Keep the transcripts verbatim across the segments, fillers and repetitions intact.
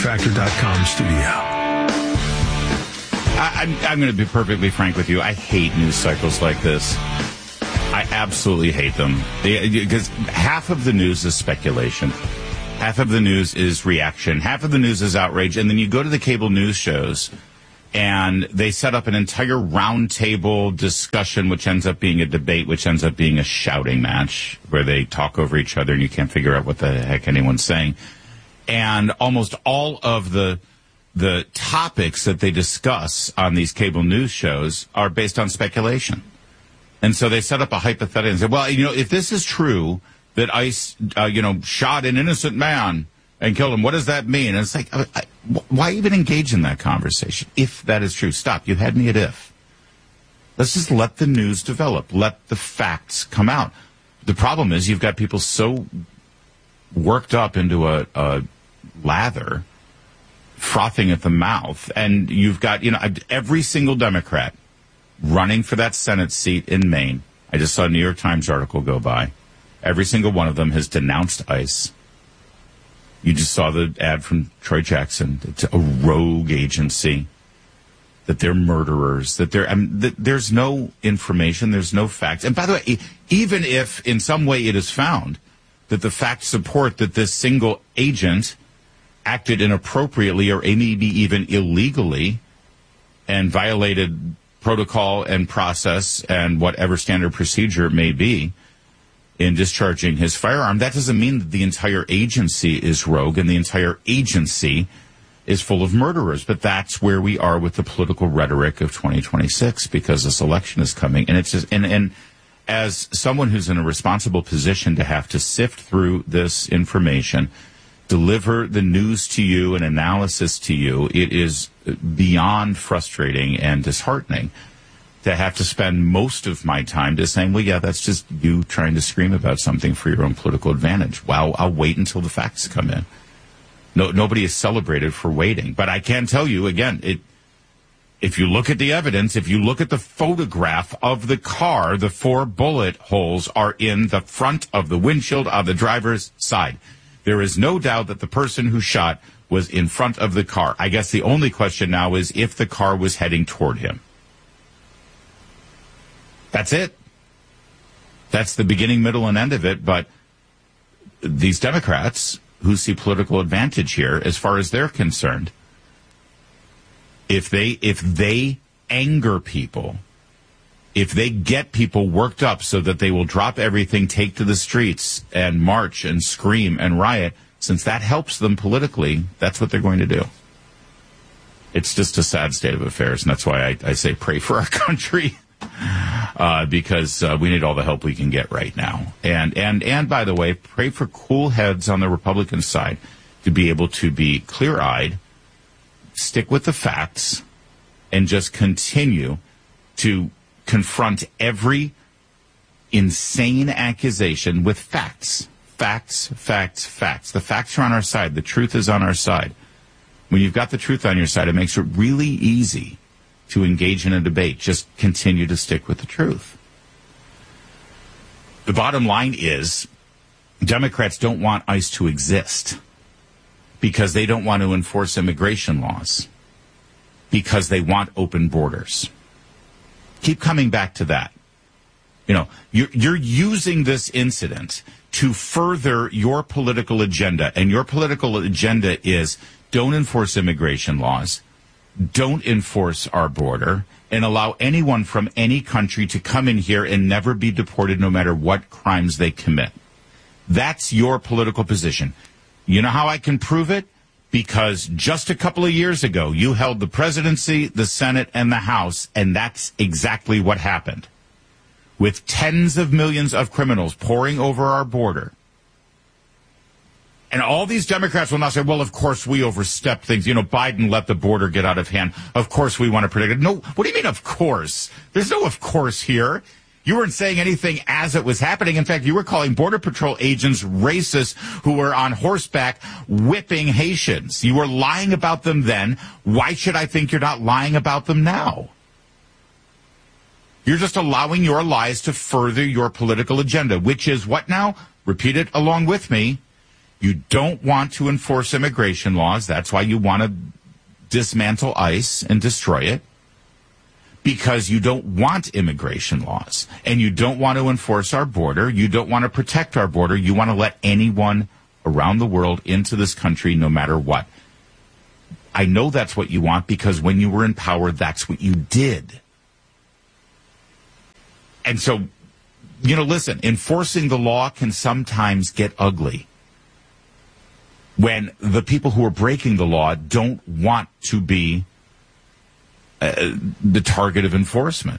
factor dot com studio. I, I'm, I'm going to be perfectly frank with you. I hate news cycles like this. I absolutely hate them. Because half of the news is speculation. Half of the news is reaction. Half of the news is outrage. And then you go to the cable news shows, and they set up an entire roundtable discussion, which ends up being a debate, which ends up being a shouting match, where they talk over each other, and you can't figure out what the heck anyone's saying. And almost all of the the topics that they discuss on these cable news shows are based on speculation. And so they set up a hypothetical and said, well, you know, if this is true, that ICE, uh, you know, shot an innocent man and killed him, what does that mean? And it's like, I, I, why even engage in that conversation? If that is true, stop. You had me at if. Let's just let the news develop. Let the facts come out. The problem is you've got people so worked up into a, a lather, frothing at the mouth, and you've got, you know, every single Democrat running for that Senate seat in Maine. I just saw a New York Times article go by. Every single one of them has denounced ICE. You just saw the ad from Troy Jackson. It's a rogue agency, that they're murderers, that they're, I mean, that there's no information, there's no facts. And by the way, even if in some way it is found that the facts support that this single agent acted inappropriately or maybe even illegally and violated protocol and process and whatever standard procedure it may be in discharging his firearm, that doesn't mean that the entire agency is rogue and the entire agency is full of murderers. But that's where we are with the political rhetoric of twenty twenty-six, because this election is coming. And it's just, and, and as someone who's in a responsible position to have to sift through this information, deliver the news to you and analysis to you, it is beyond frustrating and disheartening to have to spend most of my time just saying, well, yeah, that's just you trying to scream about something for your own political advantage. Well, I'll wait until the facts come in. No, nobody is celebrated for waiting. But I can tell you, again, it, if you look at the evidence, if you look at the photograph of the car, the four bullet holes are in the front of the windshield on the driver's side. There is no doubt that the person who shot was in front of the car. I guess the only question now is if the car was heading toward him. That's it. That's the beginning, middle, and end of it. But these Democrats who see political advantage here, as far as they're concerned, if they if they anger people, if they get people worked up so that they will drop everything, take to the streets, and march and scream and riot, since that helps them politically, that's what they're going to do. It's just a sad state of affairs, and that's why I, I say pray for our country. Uh, because uh, we need all the help we can get right now. And, and, and by the way, pray for cool heads on the Republican side to be able to be clear-eyed, stick with the facts, and just continue to confront every insane accusation with facts. Facts, facts, facts. The facts are on our side. The truth is on our side. When you've got the truth on your side, it makes it really easy to engage in a debate. Just continue to stick with the truth. The bottom line is Democrats don't want ICE to exist because they don't want to enforce immigration laws, because they want open borders. Keep coming back to that. You know, you're, you're using this incident to further your political agenda, and your political agenda is don't enforce immigration laws, don't enforce our border, and allow anyone from any country to come in here and never be deported no matter what crimes they commit. That's your political position. You know how I can prove it? Because just a couple of years ago, you held the presidency, the Senate, and the House, and that's exactly what happened. With tens of millions of criminals pouring over our border. And all these Democrats will now say, well, of course we overstepped things. You know, Biden let the border get out of hand. Of course we want to protect it. No, what do you mean, of course? There's no of course here. You weren't saying anything as it was happening. In fact, you were calling Border Patrol agents racist who were on horseback whipping Haitians. You were lying about them then. Why should I think you're not lying about them now? You're just allowing your lies to further your political agenda, which is what now? Repeat it along with me. You don't want to enforce immigration laws. That's why you want to dismantle ICE and destroy it. Because you don't want immigration laws. And you don't want to enforce our border. You don't want to protect our border. You want to let anyone around the world into this country no matter what. I know that's what you want because when you were in power, that's what you did. And so, you know, listen, enforcing the law can sometimes get ugly when the people who are breaking the law don't want to be uh, the target of enforcement.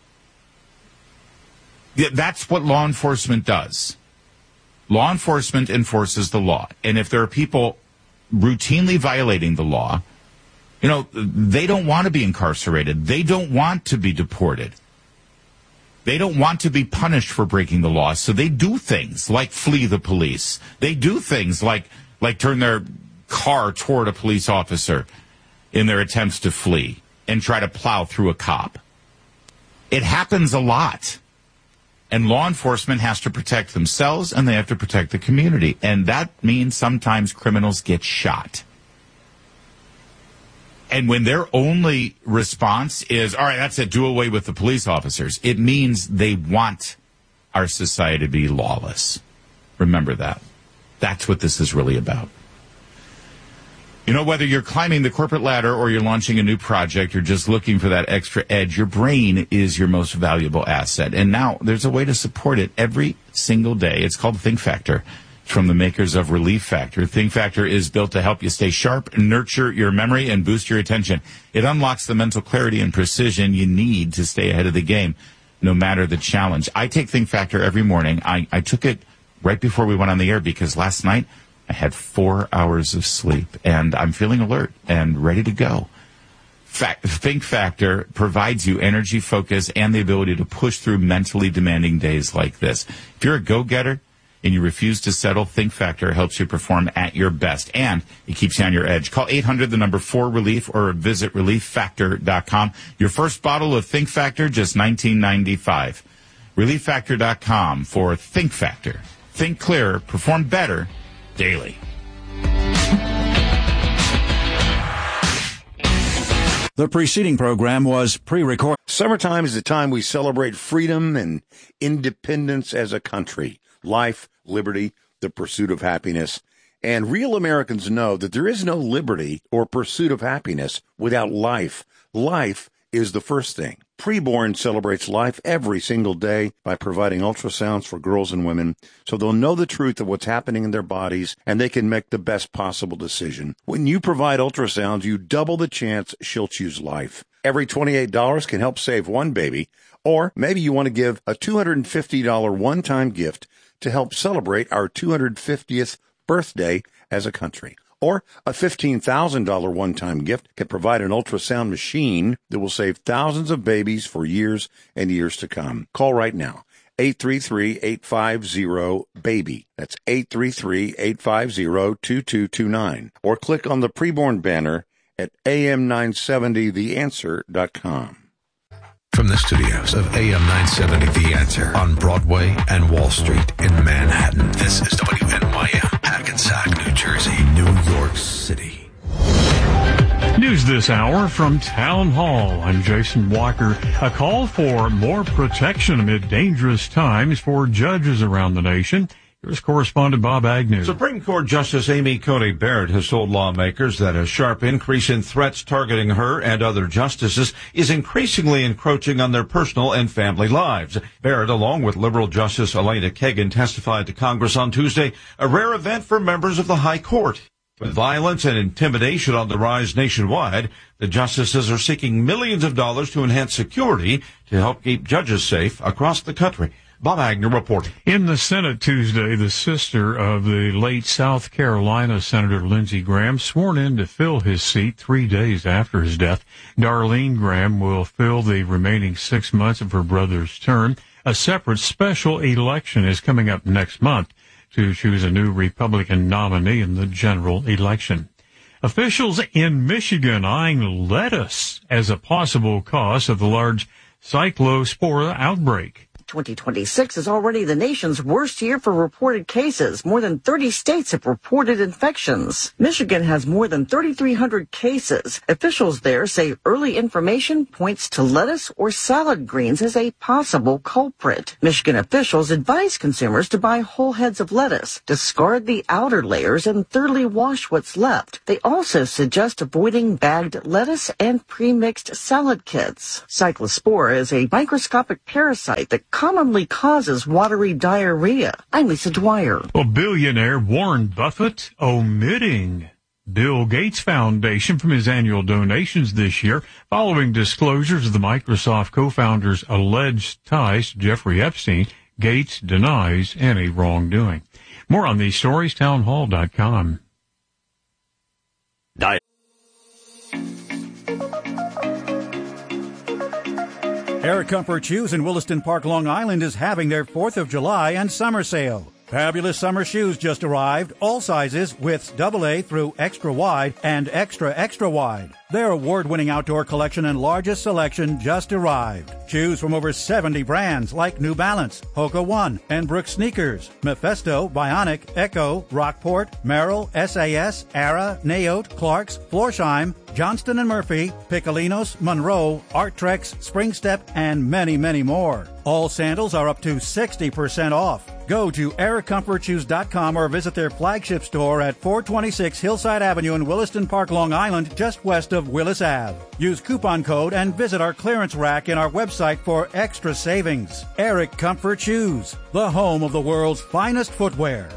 Yeah, that's what law enforcement does. Law enforcement enforces the law. And if there are people routinely violating the law, you know, they don't want to be incarcerated. They don't want to be deported. They don't want to be punished for breaking the law. So they do things like flee the police. They do things like like turn their car toward a police officer in their attempts to flee and try to plow through a cop. It happens a lot. And law enforcement has to protect themselves and they have to protect the community. And that means sometimes criminals get shot. And when their only response is, all right, that's it, do away with the police officers, it means they want our society to be lawless. Remember that. That's what this is really about. You know, whether you're climbing the corporate ladder or you're launching a new project or just looking for that extra edge, your brain is your most valuable asset. And now there's a way to support it every single day. It's called Think Factor. It's from the makers of Relief Factor. Think Factor is built to help you stay sharp, nurture your memory, and boost your attention. It unlocks the mental clarity and precision you need to stay ahead of the game, no matter the challenge. I take Think Factor every morning. I, I took it right before we went on the air because last night I had four hours of sleep, and I'm feeling alert and ready to go. Fact, Think Factor provides you energy, focus, and the ability to push through mentally demanding days like this. If you're a go-getter and you refuse to settle, Think Factor helps you perform at your best, and it keeps you on your edge. Call eight hundred, the number four, relief, or visit relief factor dot com. Your first bottle of Think Factor, just nineteen ninety-five. relief factor dot com for Think Factor. Think clearer, perform better daily. The preceding program was pre-recorded. Summertime is the time we celebrate freedom and independence as a country. Life, liberty, the pursuit of happiness. And real Americans know that there is no liberty or pursuit of happiness without life. Life is the first thing. Preborn celebrates life every single day by providing ultrasounds for girls and women so they'll know the truth of what's happening in their bodies and they can make the best possible decision. When you provide ultrasounds, you double the chance she'll choose life. Every twenty-eight dollars can help save one baby, or maybe you want to give a two hundred fifty dollars one-time gift to help celebrate our two hundred fiftieth birthday as a country. Or a fifteen thousand dollars one-time gift can provide an ultrasound machine that will save thousands of babies for years and years to come. Call right now, eight three three, eight five zero, BABY. That's eight three three, eight five zero, two two two nine. Or click on the preborn banner at A M nine seventy the answer dot com. From the studios of A M nine seventy The Answer on Broadway and Wall Street in Manhattan, this is W N Y M, Hackensack, New Jersey, New York City. News this hour from Town Hall. I'm Jason Walker. A call for more protection amid dangerous times for judges around the nation. Here's correspondent Bob Agnew. Supreme Court Justice Amy Coney Barrett has told lawmakers that a sharp increase in threats targeting her and other justices is increasingly encroaching on their personal and family lives. Barrett, along with liberal Justice Elena Kagan, testified to Congress on Tuesday, a rare event for members of the High Court. With violence and intimidation on the rise nationwide, the justices are seeking millions of dollars to enhance security to help keep judges safe across the country. Bob Agnew reporting. In the Senate Tuesday, the sister of the late South Carolina Senator Lindsey Graham sworn in to fill his seat three days after his death. Darlene Graham will fill the remaining six months of her brother's term. A separate special election is coming up next month to choose a new Republican nominee in the general election. Officials in Michigan eyeing lettuce as a possible cause of the large cyclospora outbreak. twenty twenty-six is already the nation's worst year for reported cases. More than thirty states have reported infections. Michigan has more than thirty-three hundred cases. Officials there say early information points to lettuce or salad greens as a possible culprit. Michigan officials advise consumers to buy whole heads of lettuce, discard the outer layers, and thoroughly wash what's left. They also suggest avoiding bagged lettuce and pre-mixed salad kits. Cyclospora is a microscopic parasite that commonly causes watery diarrhea. I'm Lisa Dwyer. Well, billionaire Warren Buffett omitting Bill Gates Foundation from his annual donations this year following disclosures of the Microsoft co-founder's alleged ties to Jeffrey Epstein. Gates denies any wrongdoing. More on these stories, townhall dot com. Diet. Eric Comfort Shoes in Williston Park, Long Island is having their fourth of July and summer sale. Fabulous summer shoes just arrived, all sizes, widths double A through extra wide and extra extra wide. Their award-winning outdoor collection and largest selection just arrived. Shoes from over seventy brands like New Balance, Hoka One, and Brooks Sneakers, Mephisto, Bionic, Echo, Rockport, Merrill, S A S, Ara, Naote, Clarks, Florsheim, Johnston and Murphy, Piccolinos, Monroe, Arttrex, Springstep, and many, many more. All sandals are up to sixty percent off. Go to eric comfort shoes dot com or visit their flagship store at four twenty-six Hillside Avenue in Williston Park, Long Island, just west of Willis Avenue. Use coupon code and visit our clearance rack in our website for extra savings. Eric Comfort Shoes, the home of the world's finest footwear.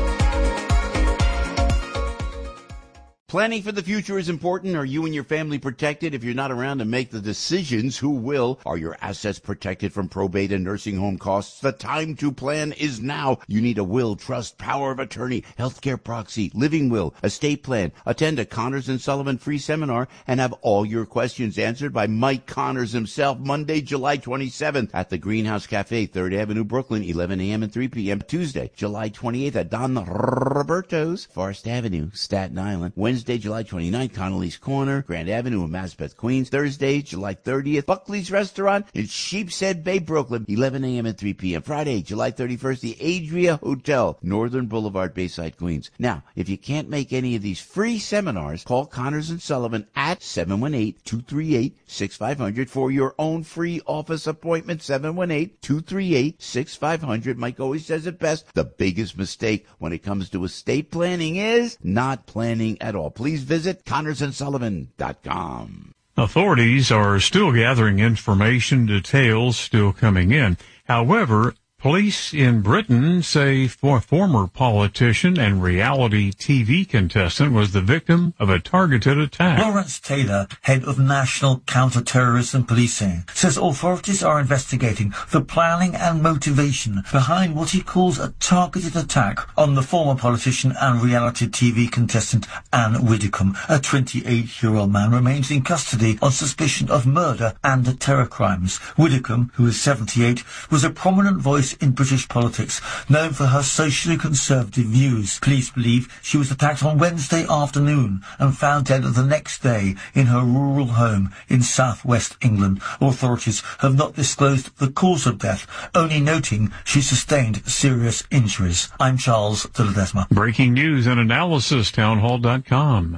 Planning for the future is important. Are you and your family protected? If you're not around to make the decisions, who will? Are your assets protected from probate and nursing home costs? The time to plan is now. You need a will, trust, power of attorney, healthcare proxy, living will, estate plan. Attend a Connors and Sullivan free seminar and have all your questions answered by Mike Connors himself, Monday, July twenty-seventh at the Greenhouse Cafe, third Avenue, Brooklyn, eleven a.m. and three p.m. Tuesday, July twenty-eighth at Don Roberto's, Forest Avenue, Staten Island. Wednesday, July twenty-ninth, Connolly's Corner, Grand Avenue in Maspeth, Queens. Thursday, July thirtieth, Buckley's Restaurant in Sheepshead Bay, Brooklyn, eleven a.m. and three p.m. Friday, July thirty-first, the Adria Hotel, Northern Boulevard, Bayside, Queens. Now, if you can't make any of these free seminars, call Connors and Sullivan at seven one eight, two three eight, six five zero zero for your own free office appointment, seven one eight, two three eight, six five zero zero. Mike always says it best. The biggest mistake when it comes to estate planning is not planning at all. Please visit connors and sullivan dot com. Authorities are still gathering information, details still coming in. However, police in Britain say for former politician and reality T V contestant was the victim of a targeted attack. Lawrence Taylor, head of National Counter-Terrorism Policing, says authorities are investigating the planning and motivation behind what he calls a targeted attack on the former politician and reality T V contestant Anne Widdecombe. A twenty-eight-year-old man remains in custody on suspicion of murder and terror crimes. Widdecombe, who is seventy-eight, was a prominent voice in British politics, known for her socially conservative views. Police believe she was attacked on Wednesday afternoon and found dead the next day in her rural home in southwest England. Authorities have not disclosed the cause of death, only noting she sustained serious injuries. I'm Charles de Ledesma. Breaking news and analysis, townhall dot com.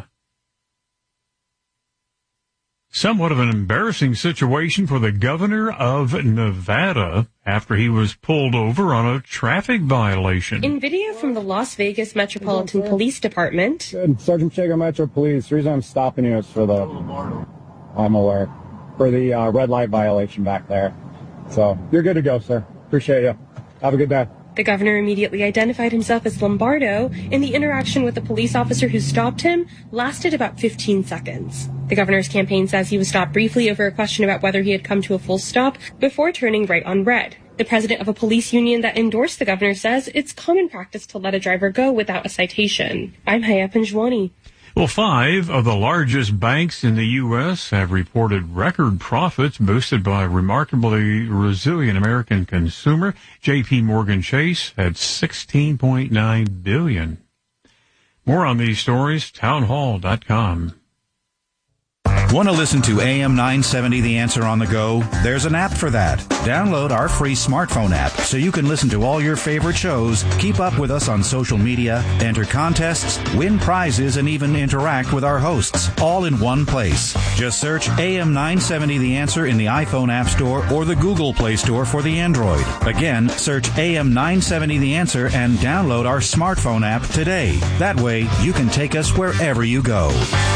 Somewhat of an embarrassing situation for the governor of Nevada after he was pulled over on a traffic violation. In video from the Las Vegas Metropolitan Police Department. Good. Sergeant Chega, Metro Police. The reason I'm stopping you is for the, I'm aware, for the uh, red light violation back there. So you're good to go, sir. Appreciate you. Have a good day. The governor immediately identified himself as Lombardo, and the interaction with the police officer who stopped him lasted about fifteen seconds. The governor's campaign says he was stopped briefly over a question about whether he had come to a full stop before turning right on red. The president of a police union that endorsed the governor says it's common practice to let a driver go without a citation. I'm Haya Panjwani. Well, five of the largest banks in the U S have reported record profits boosted by a remarkably resilient American consumer. J P Morgan Chase had sixteen point nine billion dollars. More on these stories, townhall dot com. Want to listen to A M nine seventy The Answer on the go? There's an app for that. Download our free smartphone app so you can listen to all your favorite shows, keep up with us on social media, enter contests, win prizes, and even interact with our hosts, all in one place. Just search A M nine seventy The Answer in the iPhone App Store or the Google Play Store for the Android. Again, search A M nine seventy The Answer and download our smartphone app today. That way, you can take us wherever you go.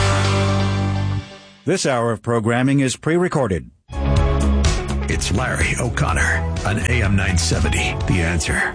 This hour of programming is pre-recorded. It's Larry O'Connor on A M nine seventy, The Answer.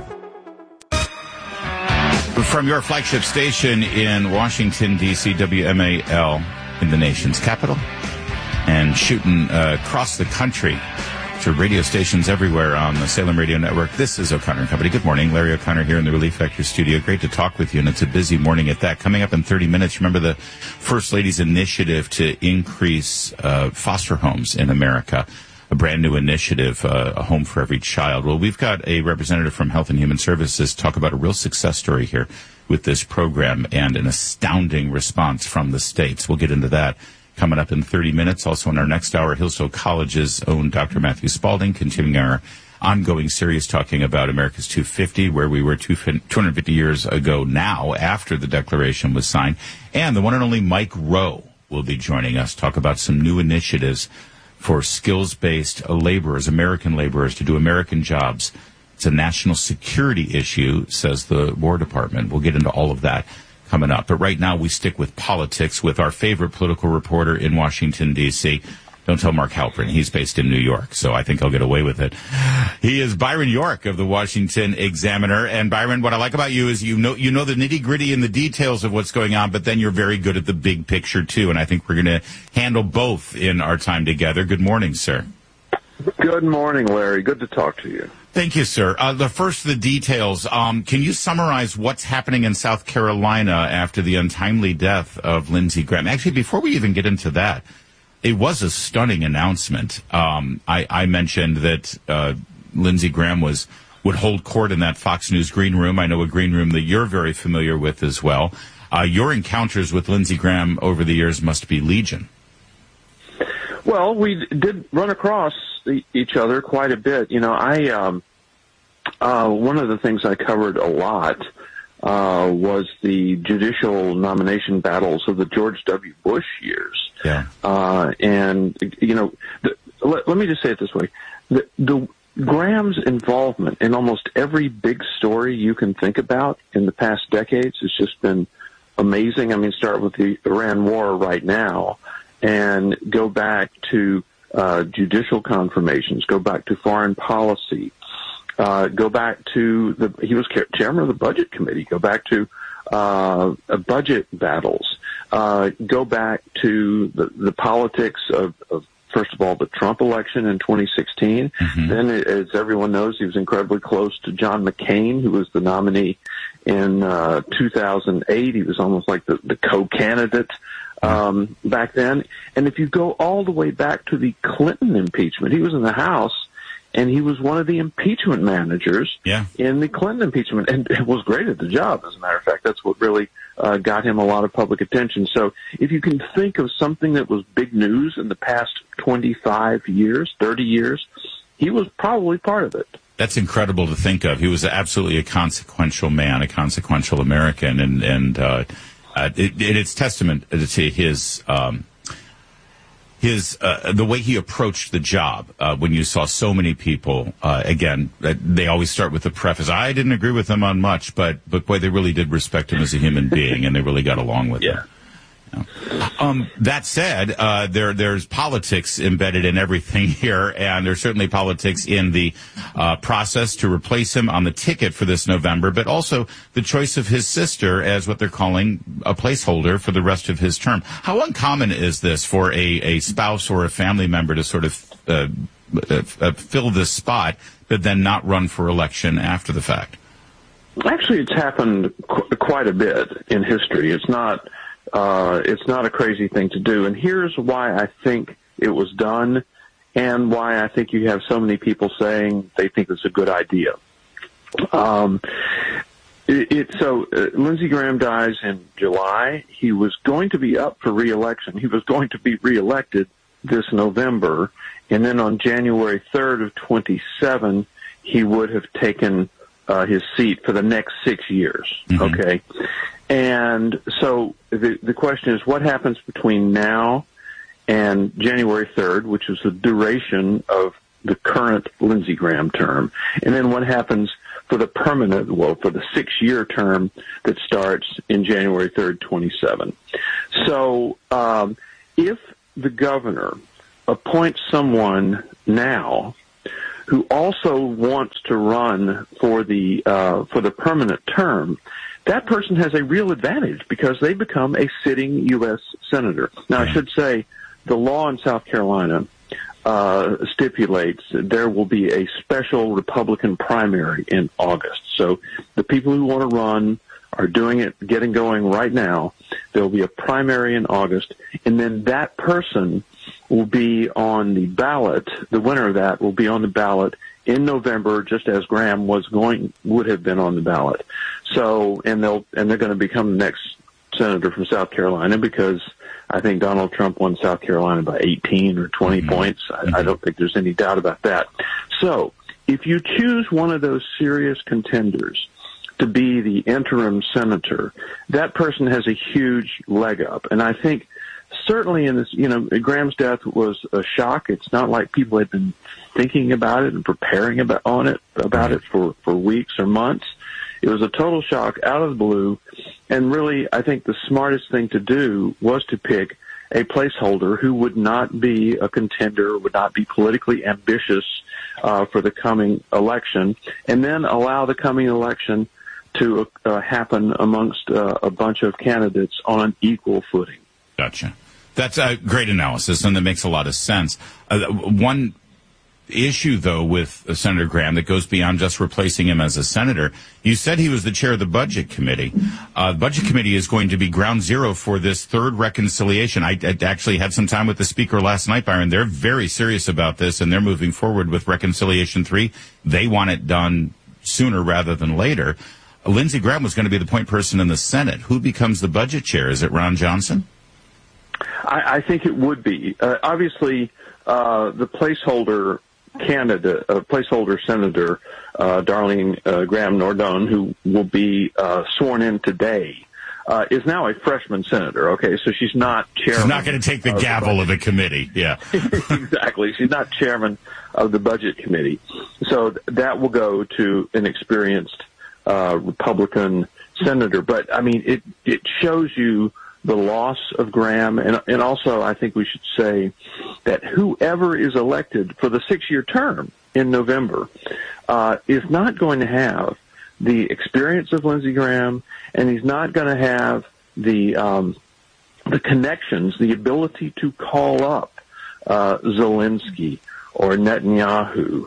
From your flagship station in Washington, D C, W M A L, in the nation's capital, and shooting uh, across the country to radio stations everywhere on the Salem Radio Network. This is O'Connor and Company. Good morning. Larry O'Connor here in the Relief Factor studio. Great to talk with you, and it's a busy morning at that. Coming up in thirty minutes, remember the First Lady's initiative to increase uh, foster homes in America, a brand new initiative, uh, a home for every child. Well, we've got a representative from Health and Human Services talk about a real success story here with this program and an astounding response from the states. We'll get into that coming up in thirty minutes. Also in our next hour, Hillsdale College's own Doctor Matthew Spalding, continuing our ongoing series talking about America's two fifty, where we were two hundred fifty years ago now, after the Declaration was signed. And the one and only Mike Rowe will be joining us, talk about some new initiatives for skills-based laborers, American laborers, to do American jobs. It's a national security issue, says the War Department. We'll get into all of that coming up. But right now, we stick with politics with our favorite political reporter in Washington, D C. Don't tell Mark Halperin. He's based in New York, so I think I'll get away with it. He is Byron York of the Washington Examiner. And Byron, what I like about you is you know you know the nitty-gritty and the details of what's going on, but then you're very good at the big picture, too. And I think we're going to handle both in our time together. Good morning, sir. Good morning, Larry. Good to talk to you. Thank you, sir. Uh, the first, the details. Um, can you summarize what's happening in South Carolina after the untimely death of Lindsey Graham? Actually, before we even get into that, it was a stunning announcement. Um, I, I mentioned that uh, Lindsey Graham was would hold court in that Fox News green room. I know a green room that you're very familiar with as well. Uh, your encounters with Lindsey Graham over the years must be legion. Well, we did run across each other quite a bit. You know, I um, uh, one of the things I covered a lot uh, was the judicial nomination battles of the George W. Bush years. Yeah. Uh, and, you know, the, let, let me just say it this way. The, the Graham's involvement in almost every big story you can think about in the past decades has just been amazing. I mean, start with the Iran war right now and go back to uh, judicial confirmations, go back to foreign policy, uh, go back to the, he was chairman of the budget committee, go back to uh, budget battles. Uh, go back to the, the politics of, of, first of all, the Trump election in twenty sixteen. Mm-hmm. Then, as everyone knows, he was incredibly close to John McCain, who was the nominee in uh, two thousand eight. He was almost like the, the co-candidate um, back then. And if you go all the way back to the Clinton impeachment, he was in the House, and he was one of the impeachment managers yeah. in the Clinton impeachment, and was great at the job, as a matter of fact. That's what really uh, got him a lot of public attention. So if you can think of something that was big news in the past twenty-five years, thirty years, he was probably part of it. That's incredible to think of. He was absolutely a consequential man, a consequential American, and, and uh, uh, it, it's testament to his... Um, His uh, the way he approached the job uh, when you saw so many people, uh, again, uh, they always start with the preface. I didn't agree with him on much, but, but boy, they really did respect him as a human being, and they really got along with yeah. him. Um, that said, uh, there there's politics embedded in everything here, and there's certainly politics in the uh, process to replace him on the ticket for this November, but also the choice of his sister as what they're calling a placeholder for the rest of his term. How uncommon is this for a, a spouse or a family member to sort of uh, uh, fill this spot, but then not run for election after the fact? Actually, it's happened qu- quite a bit in history. It's not... Uh, it's not a crazy thing to do. And here's why I think it was done and why I think you have so many people saying they think it's a good idea. Um, it, it so uh, Lindsey Graham dies in July. He was going to be up for re-election. He was going to be re-elected this November, and then on January third of twenty-seven, he would have taken uh, his seat for the next six years. Mm-hmm. Okay, and so the the question is, what happens between now and January third, which is the duration of the current Lindsey Graham term, and then what happens for the permanent, well, for the six-year term that starts in January third, twenty-seven. So um, if the governor appoints someone now who also wants to run for the uh, for the permanent term, that person has a real advantage because they become a sitting U S senator. Now, I should say the law in South Carolina uh, stipulates that there will be a special Republican primary in August. So the people who want to run are doing it, getting going right now. There will be a primary in August, and then that person will be on the ballot. The winner of that will be on the ballot in November, just as Graham was going, would have been on the ballot. So, and they'll, and they're going to become the next senator from South Carolina because I think Donald Trump won South Carolina by eighteen or twenty mm-hmm. points. I, I don't think there's any doubt about that. So if you choose one of those serious contenders to be the interim senator, that person has a huge leg up. And I think certainly in this, you know, Graham's death was a shock. It's not like people had been thinking about it and preparing about on it about it for, for weeks or months. It was a total shock out of the blue. And really, I think the smartest thing to do was to pick a placeholder who would not be a contender, would not be politically ambitious uh, for the coming election, and then allow the coming election to uh, happen amongst uh, a bunch of candidates on an equal footing. Gotcha. That's a great analysis, and that makes a lot of sense. Uh, one issue, though, with uh, Senator Graham that goes beyond just replacing him as a senator, you said he was the chair of the Budget Committee. Uh, the Budget Committee is going to be ground zero for this third reconciliation. I, I actually had some time with the Speaker last night, Byron. They're very serious about this, and they're moving forward with Reconciliation three. They want it done sooner rather than later. Lindsey Graham was going to be the point person in the Senate. Who becomes the budget chair? Is it Ron Johnson? I, I think it would be. Uh, obviously, uh, the placeholder candidate, uh, placeholder senator, uh, Darlene uh, Graham Nordone, who will be uh, sworn in today, uh, is now a freshman senator. Okay, so she's not chairman. She's not going to take the gavel of the committee. Yeah, exactly. She's not chairman of the Budget Committee, so th- that will go to an experienced uh, Republican senator. But I mean, it it shows you the loss of Graham, and, and also I think we should say that whoever is elected for the six-year term in November uh, is not going to have the experience of Lindsey Graham, and he's not going to have the um, the connections, the ability to call up uh, Zelensky or Netanyahu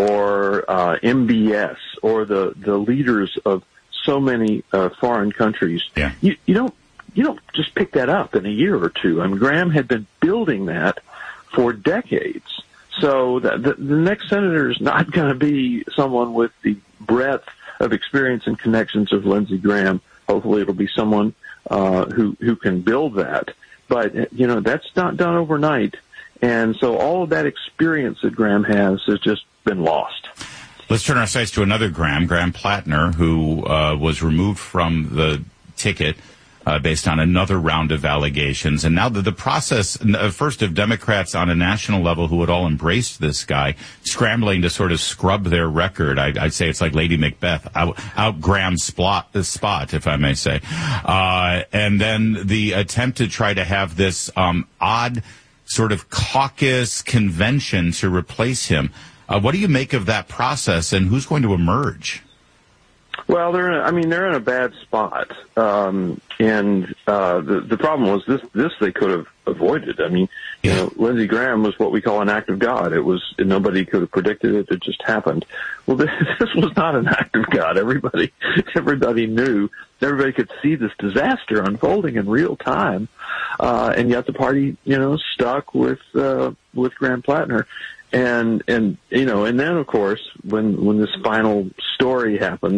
or uh, M B S or the, the leaders of so many uh, foreign countries. Yeah. You, you don't You don't just pick that up in a year or two. I mean, Graham had been building that for decades. So the, the, the next senator is not going to be someone with the breadth of experience and connections of Lindsey Graham. Hopefully it'll be someone uh, who, who can build that. But, you know, that's not done overnight. And so all of that experience that Graham has has just been lost. Let's turn our sights to another Graham, Graham Plattner, who uh, was removed from the ticket Uh, based on another round of allegations. And now the, the process, uh, first of Democrats on a national level who had all embraced this guy, scrambling to sort of scrub their record. I, I'd say it's like Lady Macbeth, out, out Graham spot, the spot, if I may say. Uh, and then the attempt to try to have this um, odd sort of caucus convention to replace him. Uh, what do you make of that process, and who's going to emerge? Well, they're in a, I mean, they're in a bad spot. Um, and uh, the, the problem was this, this they could have avoided. I mean, you know, Lindsey Graham was what we call an act of God. It was, nobody could have predicted it. It just happened. Well, this, this was not an act of God. Everybody, everybody knew, everybody could see this disaster unfolding in real time. Uh, and yet the party, you know, stuck with, uh, with Graham Plattner. And, and, you know, and then of course, when, when this final story happened,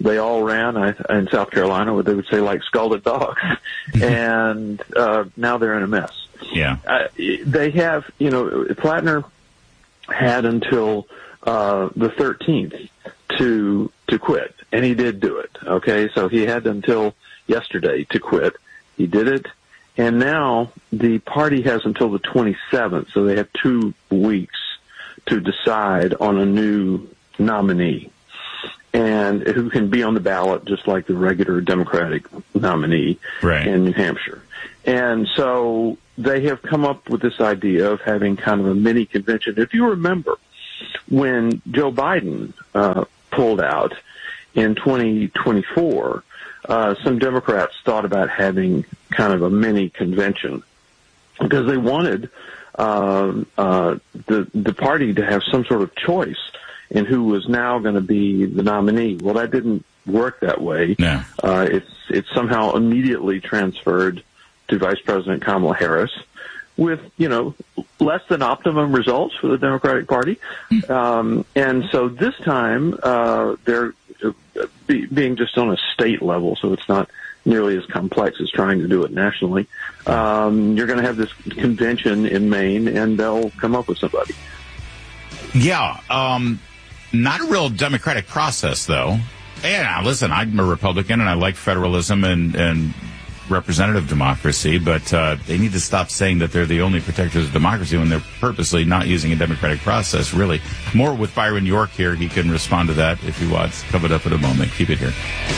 they all ran I, in South Carolina, what they would say like scalded dogs, and uh, now they're in a mess. Yeah, uh, they have. You know, Plattner had until uh, the thirteenth to to quit, and he did do it. Okay, so he had until yesterday to quit. He did it, and now the party has until the twenty-seventh, so they have two weeks to decide on a new nominee, and who can be on the ballot just like the regular Democratic nominee right. in New Hampshire. And so they have come up with this idea of having kind of a mini convention. If you remember, when Joe Biden uh, pulled out in twenty twenty-four, uh, some Democrats thought about having kind of a mini convention because they wanted uh, uh, the the party to have some sort of choice in who was now going to be the nominee. Well, that didn't work that way. No. Uh, it's it's somehow immediately transferred to Vice President Kamala Harris, with, you know, less than optimum results for the Democratic Party. Um, and so this time, uh, they're be, being just on a state level, so it's not nearly as complex as trying to do it nationally. Um, you're going to have this convention in Maine, and they'll come up with somebody. Yeah, um, not a real democratic process, though. Yeah, listen, I'm a Republican, and I like federalism and, and representative democracy, but uh, they need to stop saying that they're the only protectors of democracy when they're purposely not using a democratic process, really. More with Byron York here. He can respond to that if he wants. Cover it up in a moment. Keep it here.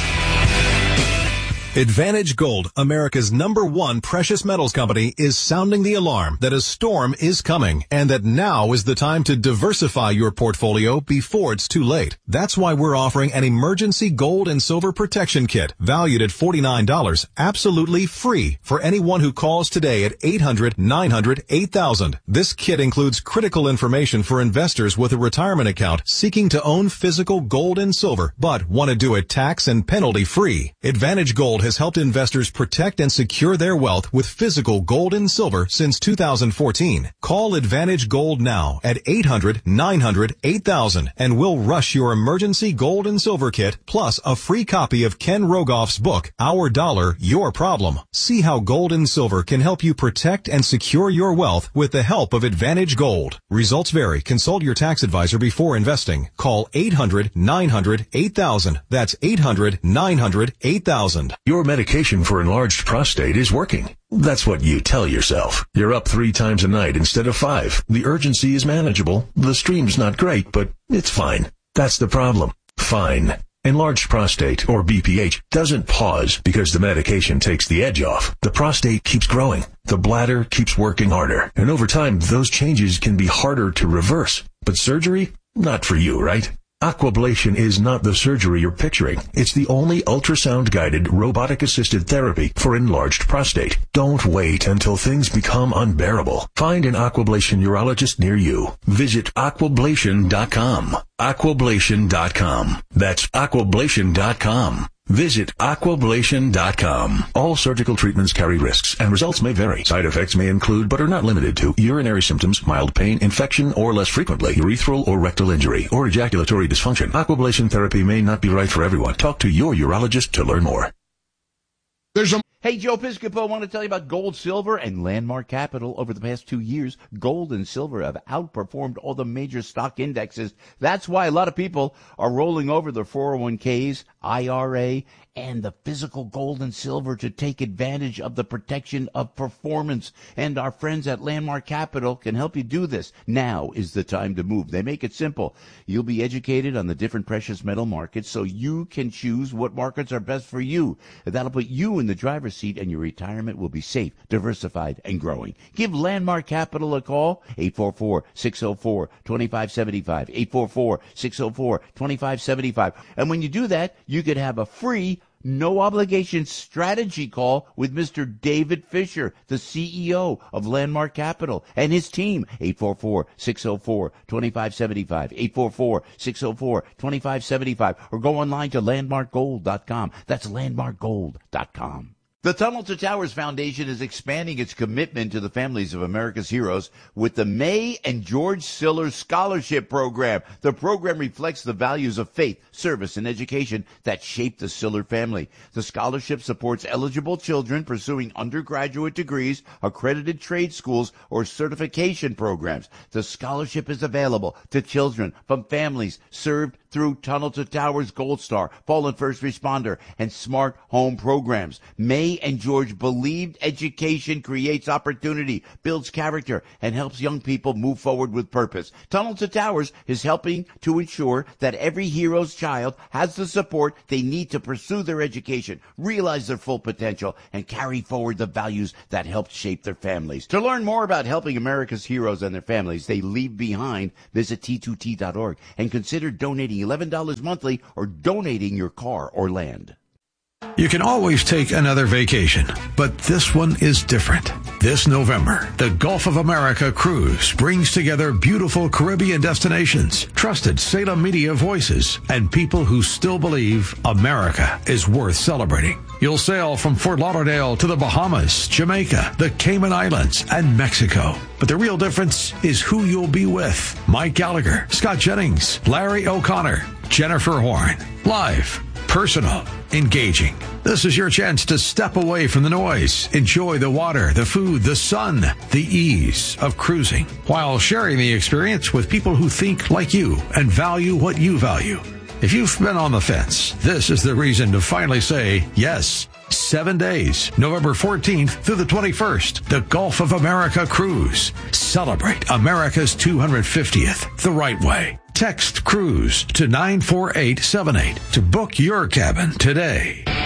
Advantage Gold, America's number one precious metals company, is sounding the alarm that a storm is coming and that now is the time to diversify your portfolio before it's too late. That's why we're offering an emergency gold and silver protection kit valued at forty-nine dollars, absolutely free for anyone who calls today at eight hundred, nine hundred, eight thousand. This kit includes critical information for investors with a retirement account seeking to own physical gold and silver but want to do it tax and penalty free. Advantage Gold has helped investors protect and secure their wealth with physical gold and silver since two thousand fourteen. Call Advantage Gold now at eight hundred, nine hundred, eight thousand and we'll rush your emergency gold and silver kit plus a free copy of Ken Rogoff's book, Our Dollar, Your Problem. See how gold and silver can help you protect and secure your wealth with the help of Advantage Gold. Results vary. Consult your tax advisor before investing. Call eight hundred, nine hundred, eight thousand. That's eight hundred, nine hundred, eight thousand. Your medication for enlarged prostate is working. That's what you tell yourself. You're up three times a night instead of five. The urgency is manageable. The stream's not great, but it's fine. That's the problem. Fine. Enlarged prostate, or B P H, doesn't pause because the medication takes the edge off. The prostate keeps growing. The bladder keeps working harder. And over time, those changes can be harder to reverse. But surgery? Not for you, right? Aquablation is not the surgery you're picturing. It's the only ultrasound-guided, robotic-assisted therapy for enlarged prostate. Don't wait until things become unbearable. Find an Aquablation urologist near you. Visit aquablation dot com. aquablation dot com. That's aquablation dot com. Visit aquablation dot com. All surgical treatments carry risks, and results may vary. Side effects may include, but are not limited to, urinary symptoms, mild pain, infection, or less frequently, urethral or rectal injury, or ejaculatory dysfunction. Aquablation therapy may not be right for everyone. Talk to your urologist to learn more. There's a Hey, Joe Piscopo, I want to tell you about gold, silver, and Landmark Capital. Over the past two years, gold and silver have outperformed all the major stock indexes. That's why a lot of people are rolling over their four oh one k's, I R A, and the physical gold and silver to take advantage of the protection of performance. And our friends at Landmark Capital can help you do this. Now is the time to move. They make it simple. You'll be educated on the different precious metal markets so you can choose what markets are best for you. That'll put you in the driver's seat, and your retirement will be safe, diversified, and growing. Give Landmark Capital a call, eight four four, six oh four, two five seven five, eight four four, six oh four, two five seven five. And when you do that, you could have a free, no-obligation strategy call with Mister David Fisher, the C E O of Landmark Capital, and his team, eight four four, six oh four, two five seven five, eight four four, six oh four, two five seven five, or go online to landmark gold dot com. That's landmark gold dot com. The Tunnel to Towers Foundation is expanding its commitment to the families of America's heroes with the May and George Siller Scholarship Program. The program reflects the values of faith, service, and education that shaped the Siller family. The scholarship supports eligible children pursuing undergraduate degrees, accredited trade schools, or certification programs. The scholarship is available to children from families served through Tunnel to Towers Gold Star, Fallen First Responder, and Smart Home programs. May and George believed education creates opportunity, builds character, and helps young people move forward with purpose. Tunnel to Towers is helping to ensure that every hero's child has the support they need to pursue their education, realize their full potential, and carry forward the values that helped shape their families. To learn more about helping America's heroes and their families they leave behind, visit T two T dot org and consider donating eleven dollars monthly or donating your car or land. You can always take another vacation, but this one is different. This November, the Gulf of America Cruise brings together beautiful Caribbean destinations, trusted Salem media voices, and people who still believe America is worth celebrating. You'll sail from Fort Lauderdale to the Bahamas, Jamaica, the Cayman Islands, and Mexico. But the real difference is who you'll be with. Mike Gallagher, Scott Jennings, Larry O'Connor, Jennifer Horn. Live, personal, engaging. This is your chance to step away from the noise, enjoy the water, the food, the sun, the ease of cruising, while sharing the experience with people who think like you and value what you value. If you've been on the fence, this is the reason to finally say yes. Seven days, November fourteenth through the twenty-first, the Gulf of America Cruise. Celebrate America's two hundred fiftieth the right way. Text CRUISE to nine four eight seven eight to book your cabin today.